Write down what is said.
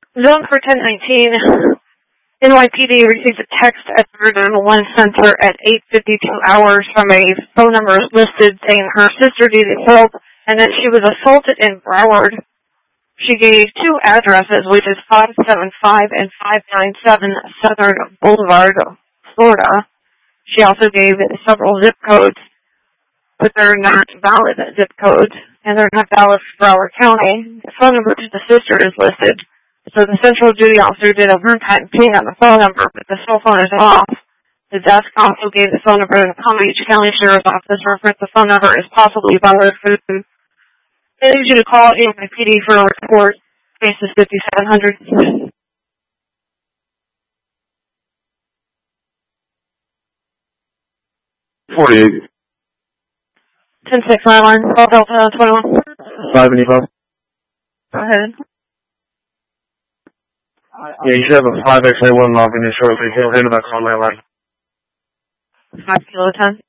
Zone for 1019. NYPD received a text at the Verdun 1 Center at 8:52 hours from a phone number listed saying her sister needed help and that she was assaulted in Broward. She gave two addresses, which is 575 and 597 Southern Boulevard, Florida. She also gave several zip codes, but they're not valid zip codes, and they're not valid for Broward County. The phone number to the sister is listed. So the central duty officer did a hard time ping on the phone number, but the cell phone is off. The desk also gave the phone number to the Palm Beach County Sheriff's Office. Reference the phone number is possibly valid for the. They need you to call NYPD for a report. Case is 5700. 48. 10-6 line, call Delta 21. 5 and Evo. Go ahead. Yeah, you should have a 5XA1 logging in shortly. He'll handle that call line. 5 kilo 10.